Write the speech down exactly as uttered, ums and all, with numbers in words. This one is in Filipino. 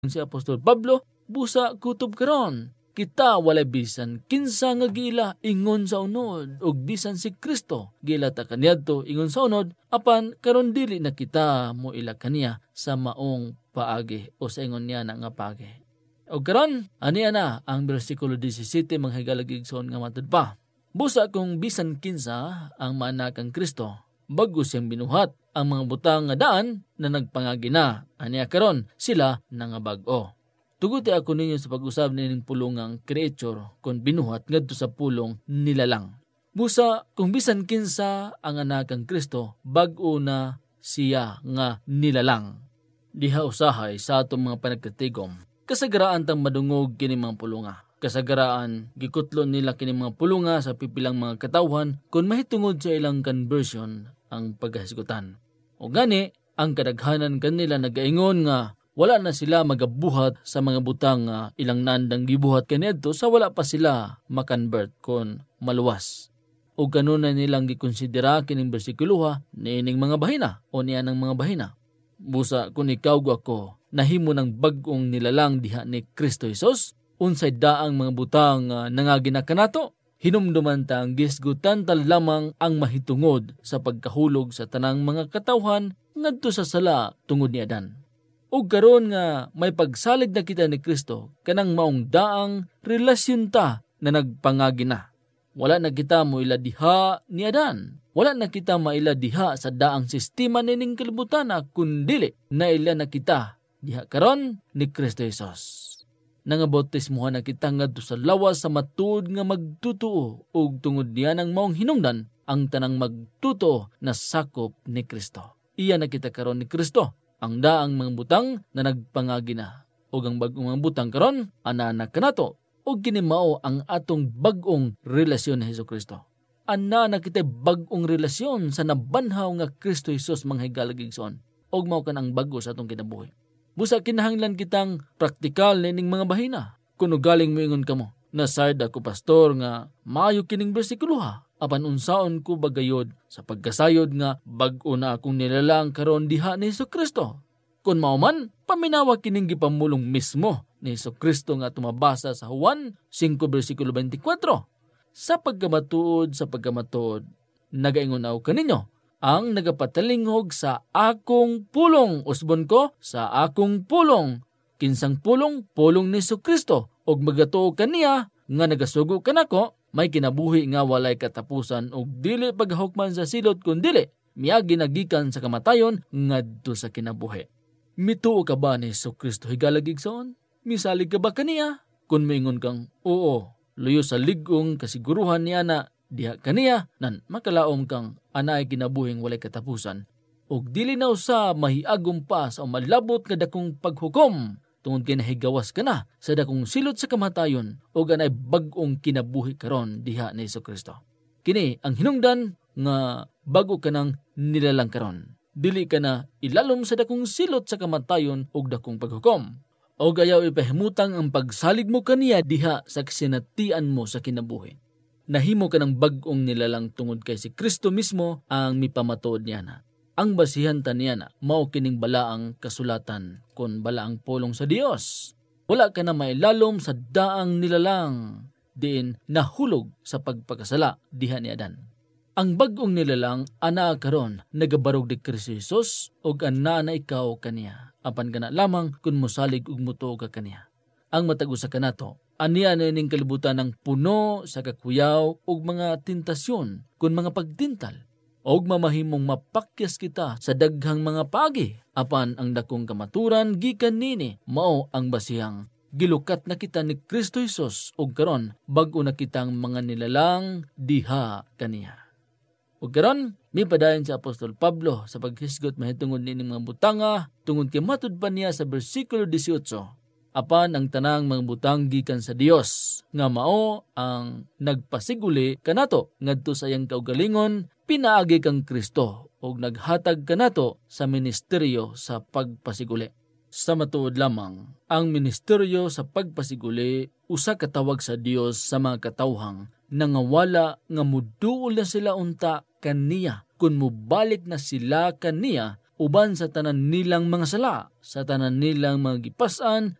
Si Apostol Pablo, busa kutob karon. Kita walay bisan kinsa nga gila ingon sa unod ug bisan si Kristo gila ta kaniadto ingon sa unod apan karon dili na kita mo ila kaniya sa maong paagi o sa ingon niya na nga paagi. O karon aniya na ang bersikulo seventeen mga higalagigson nga matud pa. Busa kung bisan kinsa ang maanak kang Kristo, bago siyang binuhat ang mga butang nga daan na nagpangagi na. Aniya karon sila na nga bag-o. Tuguti ako ninyo sa pag-usab nining pulongang creature kung binuhat ngadto sa pulong nilalang. Busa kung bisan kinsa ang anak kang Kristo, bag-o na siya nga nilalang. Diha usahay sa atong mga panagkatigom. Kasagaraan tang madungog kini mga pulonga. Kasagaraan gikutlon nila kini mga pulonga sa pipilang mga katawhan kung mahitungod sa ilang conversion ang paghisgutan. O gani ang kadaghanan kanila nagaingon nga wala na sila magabuhat sa mga butang nga ilang nandang gibuhat kaniadto sa wala pa sila makonvert kon maluwas. O kanon na nilang gikonsidera kining bersikuloha niining mga bahina o niya ng mga bahina. Busa kung ikaw ako nahimo ng bag-ong nilalang diha ni Kristo Jesus, unsay daang mga butang uh, nangagina kanato, hinumduman ta ang gisgutan tal lamang ang mahitungod sa pagkahulog sa tanang mga katawhan ngadto sa sala tungod ni Adan. O karon nga may pagsalig na kita ni Kristo, kanang maong daang relasyon ta na nagpangagi na. Wala na kita mo ila diha ni Adan. Wala na kita maila diha sa daang sistema nining kalibutan na kundili na ila na kita diha karon ni Kristo Jesus. Nangabautismuhan na kita ngadto sa lawas sa matud nga magtutuo ug tungod niya ng maong hinungdan ang tanang magtutuo na sakop ni Kristo. Iya na kita karon ni Kristo. Ang daang mga butang na nagpangagi na. O ang bagong mga butang karon, ananak kanato. O kinimao ang atong bagong relasyon ni Jesucristo. Ananak kita bagong relasyon sa nabanhaw nga Kristo Jesus mga higalagigson. O mao kan ang bago sa atong kinabuhi. Busa kinahanglan kitang praktikal nining mga bahina. Kuno galing moingon kamo, nasard ako pastor nga maayo kining bersikuloha. Apan unsaon ko bagayod sa pagkasayod nga bag-o na akong nilalang karon diha ni Jesucristo. Kun mao man, paminawa kining gipamulong mismo ni Jesucristo nga tumabasa sa Juan five bersikulo twenty-four. Sa pagkamatuod sa pagkamatuod, nagaingon ako kaninyo, ang nagapatalingog sa akong pulong, usbon ko sa akong pulong. Kinsang pulong, pulong ni Jesucristo, og magatuo kaniya nga nagasugo kanako, may kinabuhi nga walay katapusan ug dili paghahukman sa silot kun dili miagi nagikan sa kamatayon ngadto sa kinabuhi. Mituo ka ba ni Jesucristo higalagigson? Misalig ka ba kaniya? Kun moingon kang oo, luyo sa ligong kasiguruhan niya na diha kaniya nan makalaom kang anay kinabuhing walay katapusan ug dili na usa mahiagom pa sa malabot nga dakong paghukom. Tungod kay nahigawas ka na sa dakong silot sa kamatayon o ganay bag-ong kinabuhi karon diha ni Jesucristo. Kini ang hinungdan nga bago ka nang nilalang karon. Dili ka na ilalom sa dakong silot sa kamatayon o dakong paghukom. O gayaw ipahimutang ang pagsalig mo kaniya diha sa kasinatian mo sa kinabuhi. Nahimo ka ng bag-ong nilalang tungod kay si Kristo mismo ang mipamatuod niya na. Ang basihan ta niya na mao kining balaang kasulatan kon balaang pulong sa Dios. Wala ka na mailalom sa daang nilalang diin nahulog sa pagpakasala diha ni Adan. Ang bag-ong nilalang ana karon nagabarog ni Kristo Jesus ug ana na ikaw kaniya. Apan kana lamang kun mosalig ug mutuo ka kaniya. Ang matag usa kanato aniya na ning kalibutan ng puno sa kakuyaw ug mga tentasyon kun mga pagtintal. Og mamahimong mapakyas kita sa daghang mga pagi. Apan ang dakong kamaturan gikan nini mao ang basihang gilukat na kita ni Kristo Jesus og karon bag-o na kitang mga nilalang diha kaniya. Og karon mipadayon si Apostol Pablo sa paghisgot mahitungod nining mga butanga tungod kay matud pa niya sa bersikulo eighteen. Apan ang tanang mga butang gikan sa Dios nga mao ang nagpasiguli kanato ngadto sa iyang kaugalingon pinaagi kang Kristo ug naghatag kanato sa ministeryo sa pagpasiguli. Sa matuod lamang, ang ministeryo sa pagpasiguli usa ka tawag sa Dios sa mga katawhang nangawala nga muduol na sila unta kaniya kun mubalik na sila kaniya uban sa tanan nilang mga sala, sa tanan nilang mga gipasan